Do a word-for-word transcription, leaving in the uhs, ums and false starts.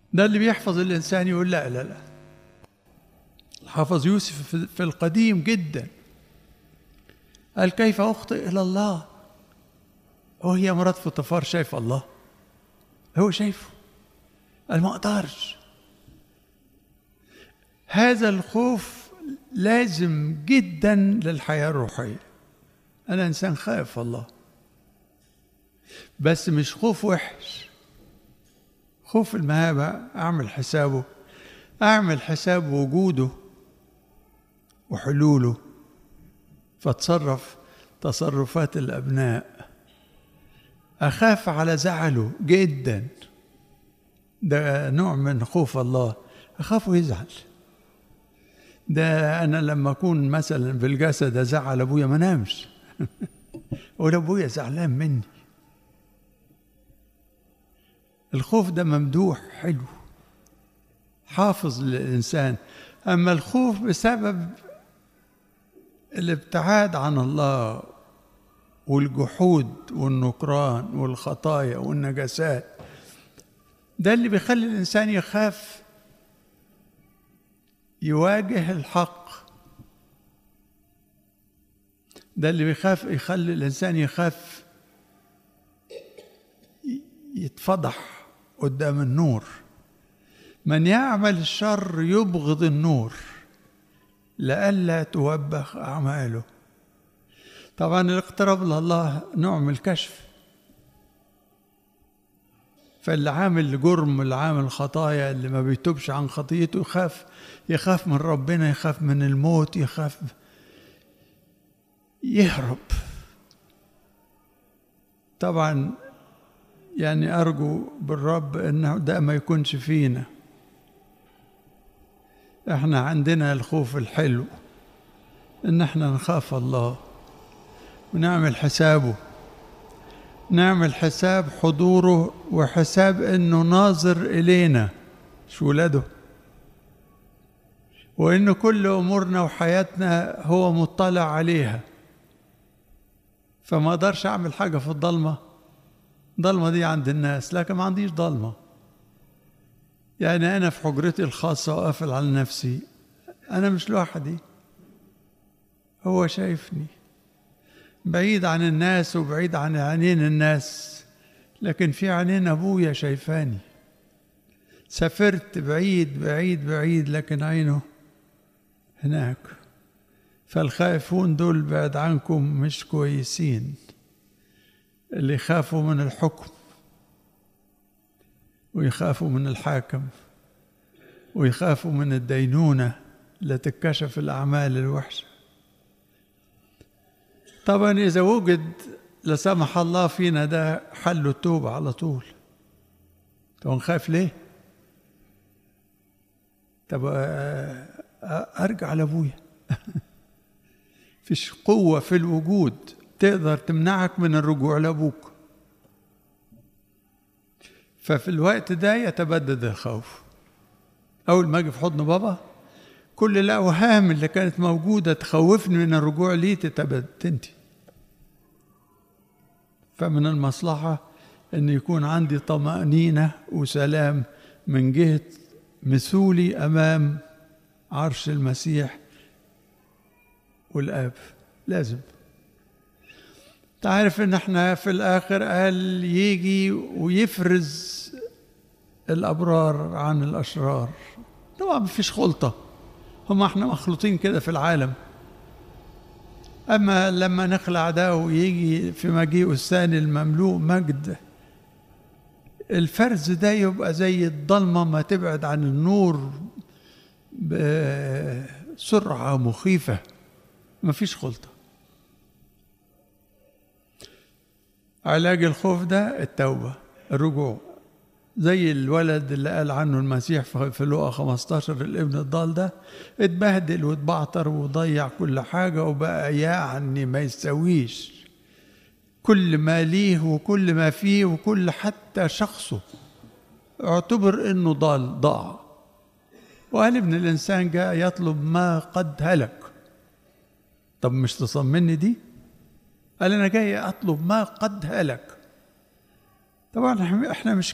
ده اللي بيحفظ الإنسان يقول لا لا لا. حافظ يوسف في القديم جدا قال كيف أخطئ إلى الله وهي مرات فطفار شايف الله، هو شايفه، قال ما أقدرش. هذا الخوف لازم جدا للحياة الروحية. أنا إنسان خائف الله، بس مش خوف وحش، خوف المهابة أعمل حسابه، أعمل حساب وجوده وحلوله، فاتصرف تصرفات الأبناء. أخاف على زعله جدا، ده نوع من خوف الله، أخافه يزعل. ده أنا لما أكون مثلا في الجسد أزعل أبويا ما نامش أقول أبويا زعلان مني. الخوف ده ممدوح حلو حافظ للإنسان. أما الخوف بسبب الابتعاد عن الله والجحود والنكران والخطايا والنجاسات، ده اللي بيخلي الإنسان يخاف يواجه الحق، ده اللي بيخاف يخلي الإنسان يخاف يتفضح قدام النور. من يعمل الشر يبغض النور لئلا توبخ أعماله. طبعا الاقتراب لله نوع من الكشف، فاللي عامل جرم اللي عامل خطايا اللي ما بيتوبش عن خطيته يخاف يخاف من ربنا، يخاف من الموت، يخاف يهرب. طبعا يعني أرجو بالرب إنه ده ما يكونش فينا. احنا عندنا الخوف الحلو إن احنا نخاف الله ونعمل حسابه، نعمل حساب حضوره وحساب إنه ناظر إلينا مش ولاده، وإنه كل أمورنا وحياتنا هو مطلع عليها. فما أقدرش أعمل حاجة في الضلمة، الضلمة دي عند الناس لكن ما عنديش ضلمة. يعني أنا في حجرتي الخاصة وقافل على نفسي، أنا مش لوحدي، هو شايفني بعيد عن الناس وبعيد عن عينين الناس، لكن في عينين أبويا شايفاني. سافرت بعيد بعيد بعيد لكن عينه هناك. فالخائفون دول بعد عنكم مش كويسين، اللي يخافوا من الحكم ويخافوا من الحاكم ويخافوا من الدينونة لتكشف الأعمال الوحشة. طبعا إذا وجد لا سمح الله فينا ده حل التوبة على طول. طب نخاف ليه؟ طب أرجع لأبويا فيش قوة في الوجود تقدر تمنعك من الرجوع لأبوك. ففي الوقت ده يتبدد الخوف. أول ما أجي في حضن بابا كل الأوهام اللي كانت موجودة تخوفني من الرجوع ليه تتبدد تنتهي. فمن المصلحة أن يكون عندي طمأنينة وسلام من جهة مثولي أمام عرش المسيح والآب. لازم تعرف ان احنا في الاخر قال يجي ويفرز الابرار عن الاشرار. طبعا مفيش خلطة، هم احنا مخلوطين كده في العالم. اما لما نخلع ده ويجي في مجيء الثاني المملوء مجد، الفرز ده يبقى زي الضلمة ما تبعد عن النور بسرعة مخيفة، مفيش خلطة. علاج الخوف ده التوبة، الرجوع، زي الولد اللي قال عنه المسيح في لوقا خمستاشر الابن الضال ده اتبهدل واتبعتر وضيع كل حاجة وبقى يعني ما يستويش، كل ما ليه وكل ما فيه وكل حتى شخصه اعتبر انه ضال ضاع. وقال ابن الانسان جاء يطلب ما قد هلك. طب مش تصمني دي؟ قال انا جاي اطلب ما قد هلك. طبعا احنا مش